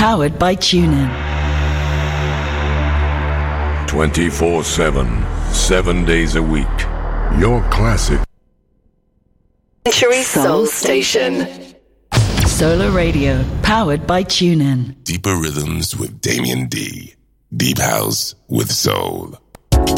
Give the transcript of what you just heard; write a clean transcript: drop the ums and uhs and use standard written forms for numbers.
powered by TuneIn. 24/7, 7 days a week. Your classic. Century Soul Station. Solar Radio, powered by TuneIn. Deeper Rhythms with Damien D. Deep House with Soul.